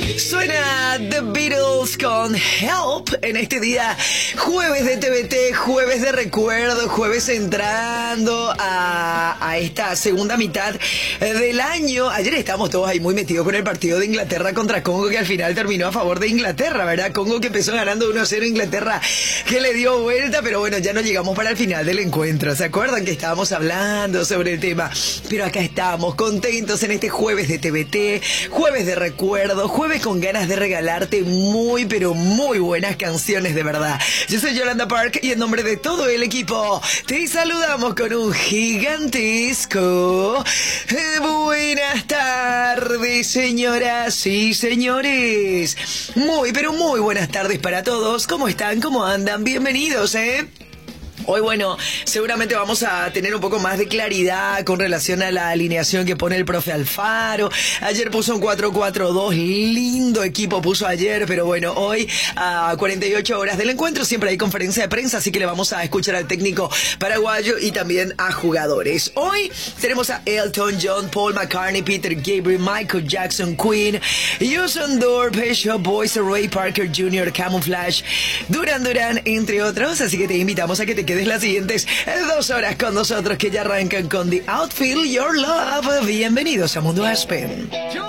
Suena The Beatles con Help en este día, jueves de TBT, jueves de recuerdo, jueves entrando a esta segunda mitad del año. Ayer estábamos todos ahí muy metidos con el partido de Inglaterra contra Congo, que al final terminó a favor de Inglaterra, ¿verdad? Congo que empezó ganando 1-0, Inglaterra que le dio vuelta, pero bueno, ya no llegamos para el final del encuentro. ¿Se acuerdan que estábamos hablando sobre el tema? Pero acá estamos, contentos en este jueves de TBT, jueves de recuerdo, jueves con ganas de regalarte muy, pero muy buenas canciones de verdad. Yo soy Yolanda Park y en nombre de todo el equipo te saludamos con un gigantesco buenas tardes, señoras y señores. Muy, pero muy buenas tardes para todos. ¿Cómo están? ¿Cómo andan? Bienvenidos, Hoy, bueno, seguramente vamos a tener un poco más de claridad con relación a la alineación que pone el profe Alfaro. Ayer puso un 4-4-2, lindo equipo puso ayer, pero bueno, hoy a 48 horas del encuentro siempre hay conferencia de prensa, así que le vamos a escuchar al técnico paraguayo y también a jugadores. Hoy tenemos a Elton John, Paul McCartney, Peter Gabriel, Michael Jackson, Queen, Usain Bolt, Pet Shop Boys, Ray Parker Jr., Camouflage, Duran Duran, entre otros, así que te invitamos a que te quedes las siguientes 2 horas con nosotros, que ya arrancan con The Outfield Your Love. Bienvenidos a Mundo Aspen.